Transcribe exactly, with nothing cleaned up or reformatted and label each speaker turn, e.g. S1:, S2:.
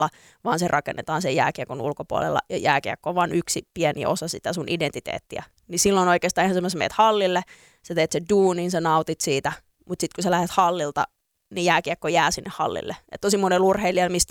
S1: vaan se rakennetaan sen jääkiekon ulkopuolella ja jääkiekko on vain yksi pieni osa sitä sun identiteettiä. Niin silloin oikeastaan ihan semmoisen meet hallille, sä teet sen duunin, sä nautit siitä, mutta sitten kun sä lähdet hallilta, niin jääkiekko jää sinne hallille. Et tosi monella urheilijalla, mistä